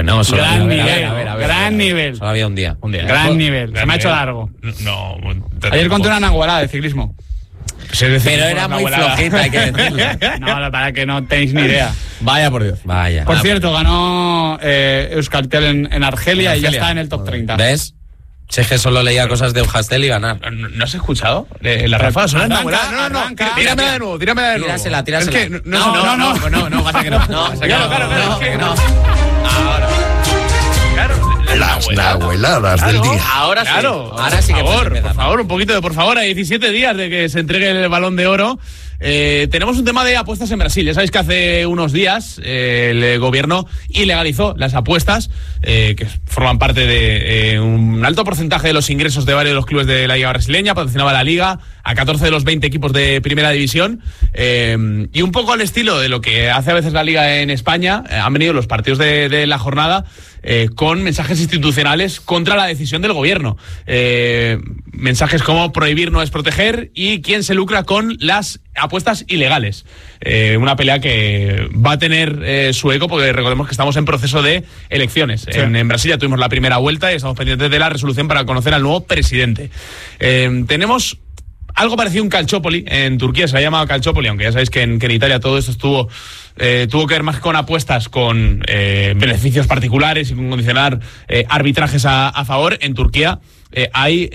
Bueno, solo gran nivel. Gran nivel. Solo había un día. Gran nivel. Se me ha hecho largo. No. Ayer conté una nahualada de ciclismo. Pero era muy flojita, hay que decirlo. No, para que no tenéis ni idea. Vaya por Dios. Vaya. Por cierto, ganó Euskaltel en Argelia y ya está en el top 30. ¿Ves? Si es que solo leía cosas de Euskaltel y ganar. ¿No has escuchado? La Rafa suena No. Tírame de nuevo. Tírasela. Es que No, pasa que no. Claro, es que no. Ahora. Claro, Las nahueladas del día. Ahora sí que por favor, un poquito de por favor. A 17 días de que se entregue el Balón de Oro. Tenemos un tema de apuestas en Brasil. Ya sabéis que hace unos días el gobierno ilegalizó las apuestas, que forman parte de un alto porcentaje de los ingresos de varios de los clubes de la liga brasileña. Patrocinaba la liga a 14 de los 20 equipos de primera división. Y un poco al estilo de lo que hace a veces la liga en España, han venido los partidos de la jornada con mensajes institucionales contra la decisión del gobierno. Mensajes como prohibir no es proteger y quién se lucra con las apuestas ilegales. Una pelea que va a tener su eco porque recordemos que estamos en proceso de elecciones. Sí. En Brasil ya tuvimos la primera vuelta y estamos pendientes de la resolución para conocer al nuevo presidente. Tenemos algo parecido a un calciopoli en Turquía, se le ha llamado calciopoli, aunque ya sabéis que en Italia todo esto tuvo que ver más con apuestas con beneficios particulares y con condicionar arbitrajes a favor. En Turquía hay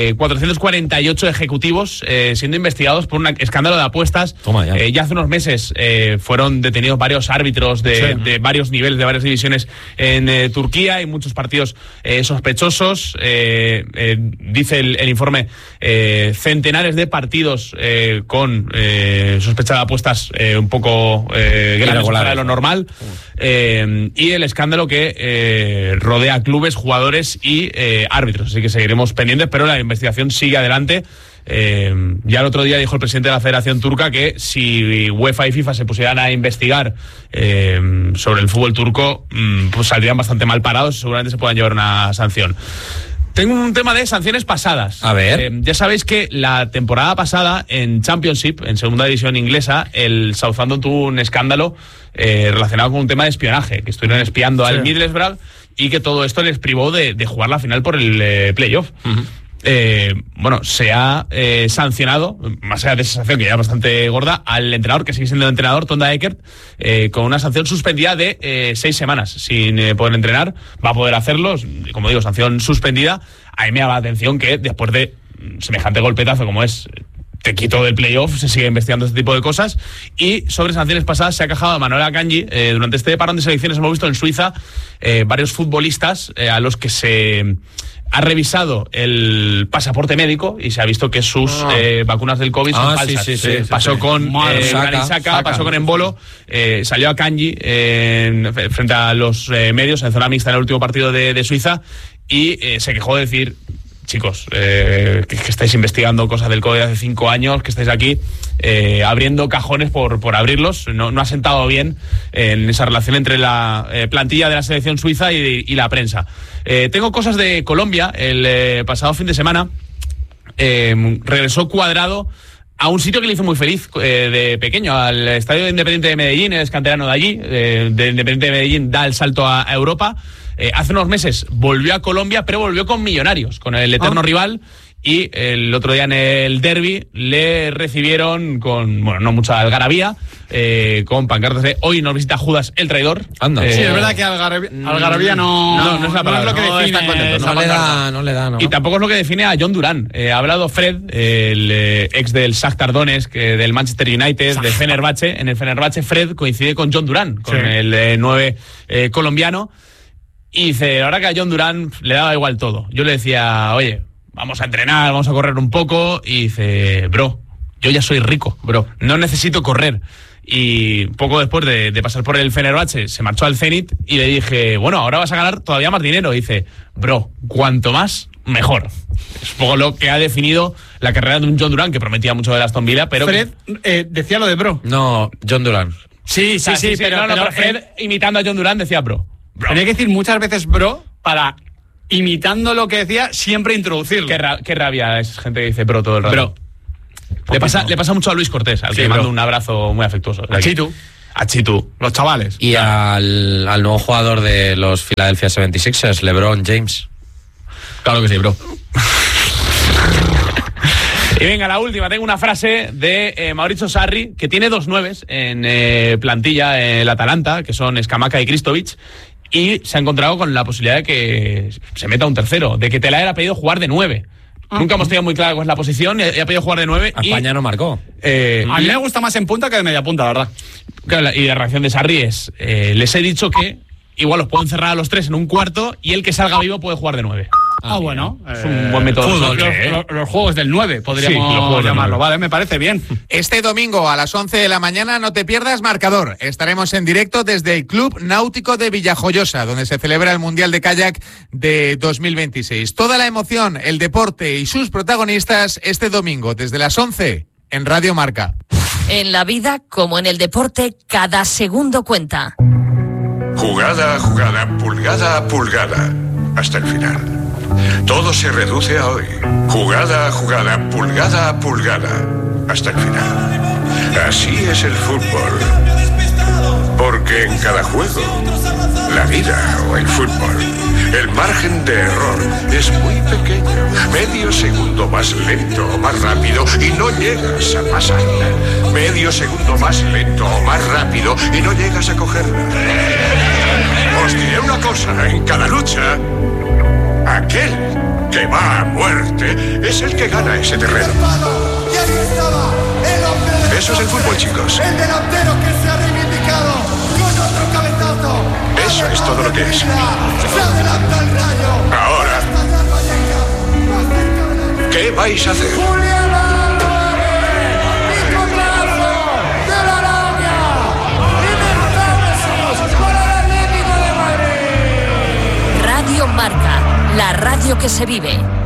448 ejecutivos siendo investigados por un escándalo de apuestas. Toma ya. Ya hace unos meses fueron detenidos varios árbitros de varios niveles, de varias divisiones en Turquía. Hay muchos partidos sospechosos. Dice el informe centenares de partidos con sospecha de apuestas un poco grandes fuera de lo normal. Y el escándalo que rodea a clubes, jugadores y árbitros. Así que seguiremos pendientes, pero la investigación sigue adelante. Ya el otro día dijo el presidente de la Federación Turca que si UEFA y FIFA se pusieran a investigar sobre el fútbol turco, pues saldrían bastante mal parados y seguramente se puedan llevar una sanción. Tengo un tema de sanciones pasadas. A ver. Ya sabéis que la temporada pasada en Championship, en segunda división inglesa, el Southampton tuvo un escándalo relacionado con un tema de espionaje, que estuvieron espiando al Middlesbrough y que todo esto les privó de jugar la final por el playoff. Bueno, se ha sancionado, más allá de esa sanción que ya es bastante gorda, al entrenador, que sigue siendo el entrenador, Tonda Eckert, con una sanción suspendida de 6 semanas sin poder entrenar. Va a poder hacerlo, como digo, sanción suspendida. A mí me llama la atención que después de semejante golpetazo como es, te quito del playoff, se sigue investigando este tipo de cosas. Y sobre sanciones pasadas se ha quejado Manuel Akanji. Durante este parón de selecciones hemos visto en Suiza varios futbolistas a los que se ha revisado el pasaporte médico y se ha visto que sus vacunas del COVID son falsas. Sí, pasó con Saka, pasó con Embolo, salió Akanji frente a los medios en zona mixta en el último partido de Suiza y se quejó de decir: chicos, que estáis investigando cosas del COVID de hace 5 años, que estáis aquí abriendo cajones por abrirlos. No ha sentado bien en esa relación entre la plantilla de la selección suiza y la prensa. Tengo cosas de Colombia. El pasado fin de semana regresó Cuadrado a un sitio que le hizo muy feliz de pequeño, al Estadio de Independiente de Medellín. Es canterano de allí, de Independiente de Medellín da el salto a Europa. Hace unos meses volvió a Colombia, pero volvió con Millonarios, con el eterno rival, y el otro día en el derbi le recibieron con, bueno, no mucha algarabía, con pancartas de "Hoy nos visita Judas el traidor". Anda. Sí, es verdad que algarabía no es la palabra. No es lo que define. No le da. Y tampoco es lo que define a John Durán. Ha hablado Fred, el ex del Shakhtar Donetsk, del Manchester United, del Fenerbahce. En el Fenerbahce Fred coincide con John Durán, con el 9 colombiano. Y dice, ahora que a John Durán le daba igual todo. Yo le decía, oye, vamos a entrenar, vamos a correr un poco. Y dice, bro, yo ya soy rico, bro, no necesito correr. Y poco después de pasar por el Fenerbahce, se marchó al Zenit y le dije, bueno, ahora vas a ganar todavía más dinero. Y dice, bro, cuanto más, mejor. Es un poco lo que ha definido la carrera de un John Durán, que prometía mucho de Aston Villa, pero... Fred decía lo de bro. No, John Durán. Sí, pero Fred, imitando a John Durán, decía bro. Tenía que decir muchas veces bro para, imitando lo que decía, siempre introducirlo. Qué rabia es gente que dice bro todo el rato. Bro. Le pasa mucho a Luis Cortés, al que le mando un abrazo muy afectuoso. A Chitu. A Chitu. Los chavales. Y al nuevo jugador de los Philadelphia 76ers, LeBron James. Claro que sí, bro. Y venga, la última. Tengo una frase de Maurizio Sarri, que tiene 2 9s en plantilla en el Atalanta, que son Scamacca y Kristovic, y se ha encontrado con la posibilidad de que se meta un tercero, de que Telaer ha pedido jugar de 9. Nunca hemos tenido muy claro cuál es la posición, y ha pedido jugar de 9. A España no marcó. A mí me gusta más en punta que de media punta, la verdad. Claro, y la reacción de Sarri es, les he dicho que igual los puedo encerrar a los 3 en un cuarto y el que salga vivo puede jugar de 9. Bueno. Es un buen método. Fútbol, los juegos del 9, podríamos llamarlo. Vale, me parece bien. Este domingo a las 11 de la mañana no te pierdas Marcador. Estaremos en directo desde el Club Náutico de Villajoyosa, donde se celebra el Mundial de Kayak de 2026. Toda la emoción, el deporte y sus protagonistas este domingo desde las 11 en Radio Marca. En la vida, como en el deporte, cada segundo cuenta. Jugada a jugada, pulgada a pulgada, hasta el final. Todo se reduce a hoy. Jugada a jugada, pulgada a pulgada, hasta el final. Así es el fútbol. Porque en cada juego, la vida o el fútbol, el margen de error es muy pequeño. Medio segundo más lento o más rápido y no llegas a pasarla. Medio segundo más lento o más rápido y no llegas a cogerla. Os diré una cosa, en cada lucha, aquel que va a muerte es el que gana ese terreno. Eso es el fútbol, chicos. El delantero que se ha reivindicado con otro cabezazo. Eso es todo lo que es. Ahora, ¿qué vais a hacer? Radio Marca, la radio que se vive.